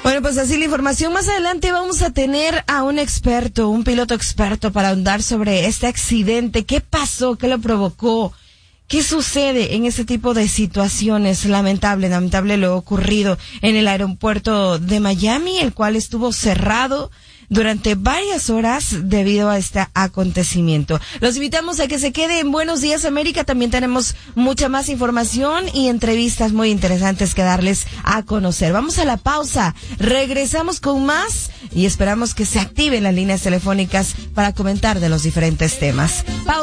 Bueno, pues así la información. Más adelante vamos a tener a un experto, un piloto experto para ahondar sobre este accidente. ¿Qué pasó? ¿Qué lo provocó? ¿Qué sucede en este tipo de situaciones? Lamentable lo ocurrido en el aeropuerto de Miami, el cual estuvo cerrado durante varias horas debido a este acontecimiento. Los invitamos a que se quede en Buenos Días América. También tenemos mucha más información y entrevistas muy interesantes que darles a conocer. Vamos a la pausa, regresamos con más y esperamos que se activen las líneas telefónicas para comentar de los diferentes temas. Pausa.